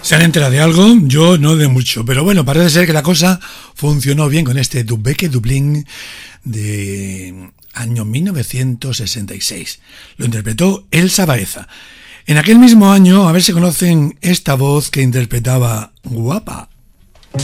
¿Se han enterado de algo? Yo no de mucho, pero bueno, parece ser que la cosa funcionó bien con este Dubeke Dublín de año 1966. Lo interpretó Elsa Baeza. En aquel mismo año, a ver si conocen esta voz que interpretaba Guapa.